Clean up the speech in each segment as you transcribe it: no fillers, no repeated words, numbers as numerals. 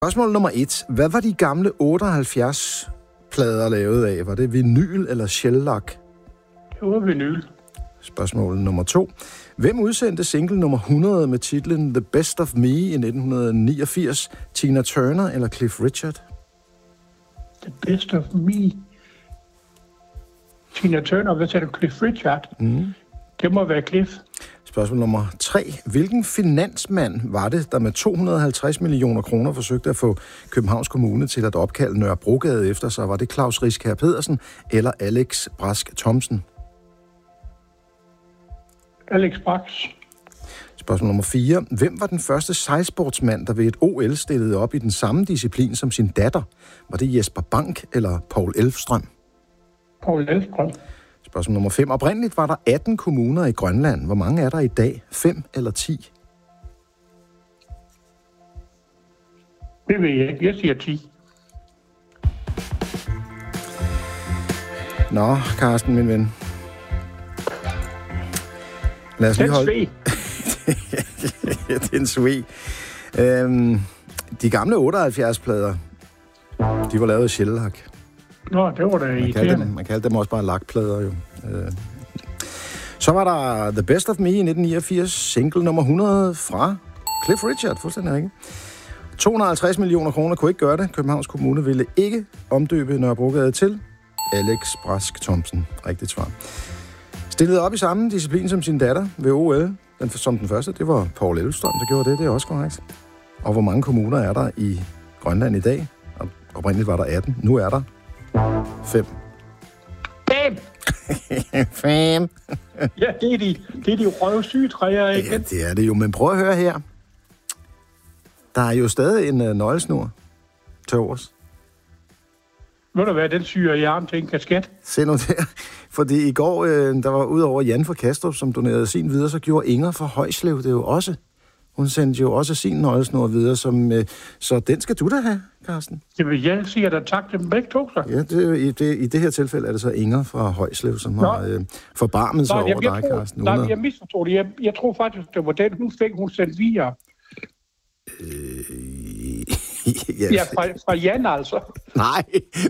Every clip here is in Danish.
Spørgsmål nummer 1. Hvad var de gamle 78-plader lavet af? Var det vinyl eller shellac? Det var vinyl. Spørgsmål nummer 2. Hvem udsendte single nummer 100 med titlen The Best of Me i 1989? Tina Turner eller Cliff Richard? The Best of Me. Tina Turner, hvad sagde du? Cliff Richard? Det må være Cliff. Spørgsmål nummer 3. Hvilken finansmand var det, der med 250 millioner kroner forsøgte at få Københavns Kommune til at opkalde Nørrebrogade efter sig? Var det Claus Riskær Pedersen eller Alex Brask Thomsen? Alex Brask. Spørgsmål nummer 4. Hvem var den første sejlsportsmand, der ved et OL stillede op i den samme disciplin som sin datter? Var det Jesper Bank eller Poul Elfstrøm? Poul Elfstrøm. Spørgsmål nummer 5. Oprindeligt var der 18 kommuner i Grønland. Hvor mange er der i dag? 5 eller 10? Det ved jeg ikke. Jeg siger 10. Nå, Carsten, min ven. Lad os lige holde... Det er en sveg. De gamle 78-plader, de var lavet af shellac. Nå, det var da irriterende. Man kaldte dem også bare lakplader, jo. Så var der The Best of Me i 1989, single nummer 100 fra Cliff Richard, fuldstændig ikke. 250 millioner kroner kunne ikke gøre det. Københavns Kommune ville ikke omdøbe Nørrebrogade til Alex Brask Thomsen. Rigtigt svar. Stillede op i samme disciplin som sin datter ved OL, som den første. Det var Poul Elfstrøm, der gjorde det. Det er også korrekt. Og hvor mange kommuner er der i Grønland i dag? Oprindeligt var der 18. Nu er der 5. 5. Ja, det er de røvsyge træer, ikke? Ja, det er det jo. Men prøv at høre her. Der er jo stadig en nøglesnor til overs. Ved du hvad, den syger i arm til en kasket? Se nu der. Fordi i går, der var udover Jan fra Kastrup, som donerede sin videre, så gjorde Inger fra Højslev det jo også. Hun sendte jo også sin nøglesnor videre, så den skal du da have, Carsten. Jamen, jeg siger da tak til dem begge to, så. Ja, i det her tilfælde er det så Inger fra Højslev, som har forbarmet sig over dig, Carsten. Nej, jeg misforstod det. Jeg tror faktisk, det var den, hun sendte videre. Ja, fra Jan altså. Nej,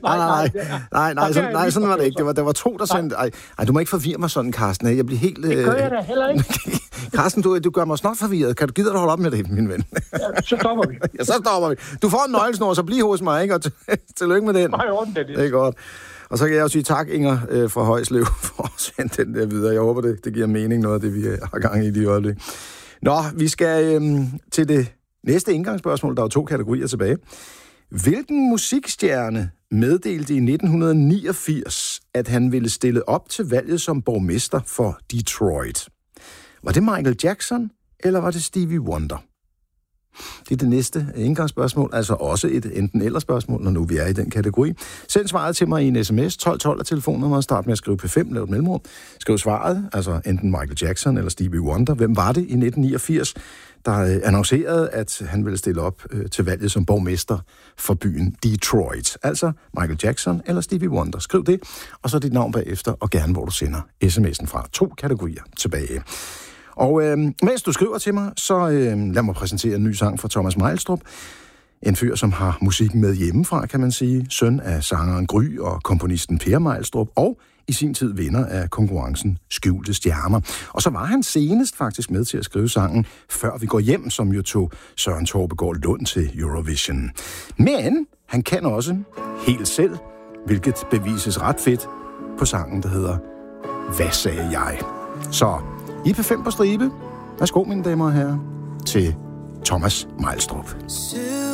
sådan var det ikke. Der var 2, der sendte... Ej, du må ikke forvirre mig sådan, Carsten. Jeg bliver helt... Det gør jeg da heller ikke. Carsten, du gør mig snart forvirret. Kan du gide at holde op med det, min ven? Ja, så stopper vi. Ja, så stopper vi. Du får en nøglesnor, så bliv hos mig, ikke? Og tillykke med den. Nej, ordentligt. Det er godt. Og så kan jeg også sige tak, Inger fra Højslev, for at sende den der videre. Jeg håber, det giver mening, noget af det, vi har gang i de øjeblik. Nå, vi skal til det næste indgangsspørgsmål. Der er 2 kategorier tilbage. Hvilken musikstjerne meddelte i 1989, at han ville stille op til valget som borgmester for Detroit? Var det Michael Jackson, eller var det Stevie Wonder? Det er det næste indgangsspørgsmål, altså også et enten-eller-spørgsmål, når nu vi er i den kategori. Send svaret til mig i en sms, 1212 af telefonnummeret, start med at skrive P5, lav et mellemrum. Skriv svaret, altså enten Michael Jackson eller Stevie Wonder. Hvem var det i 1989, der annoncerede, at han ville stille op til valget som borgmester for byen Detroit? Altså Michael Jackson eller Stevie Wonder. Skriv det, og så dit navn bagefter, og gerne hvor du sender sms'en fra. 2 kategorier tilbage. Og mens du skriver til mig, så lad mig præsentere en ny sang fra Thomas Meilstrup. En fyr, som har musikken med hjemmefra, kan man sige. Søn af sangeren Gry og komponisten Per Meilstrup, og i sin tid vinder af konkurrencen Skjulte Stjerner. Og så var han senest faktisk med til at skrive sangen Før vi går hjem, som jo tog Søren Torbegaard Lund til Eurovision. Men han kan også helt selv, hvilket bevises ret fedt på sangen, der hedder Hvad sagde jeg? Så I på 5 på stribe. Værsgo, mine damer og herrer, til Thomas Meilstrup.